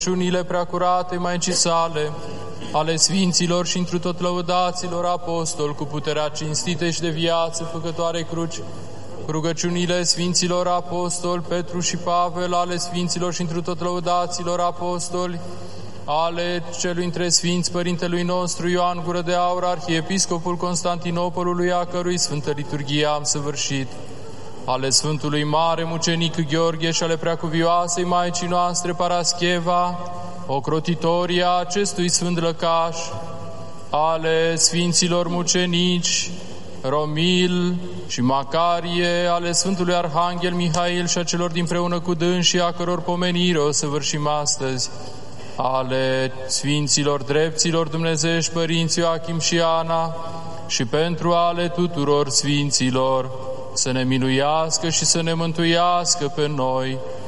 rugăciunile preacurate Maicii sale, ale Sfinților și întru tot lăudaților apostoli, cu puterea cinstite și de viață făcătoare cruci, cu rugăciunile Sfinților apostoli Petru și Pavel, ale Sfinților și întru tot lăudaților apostoli, ale celui între Sfinți Părintelui nostru Ioan Gură de Aur, Arhiepiscopul Constantinopolului, a cărui Sfântă Liturghie am săvârșit, ale Sfântului Mare Mucenic Gheorghe și ale Preacuvioasei Maicii noastre Parascheva, ocrotitoria acestui Sfânt Lăcaș, ale Sfinților Mucenici Romil și Macarie, ale Sfântului Arhanghel Mihail și a celor dinpreună cu dânsii, a căror pomenire o săvârșim astăzi, ale Sfinților Drepților Dumnezeiești Părinți Ioachim și Ana, și pentru ale tuturor Sfinților, să ne miluiască și să ne mântuiască pe noi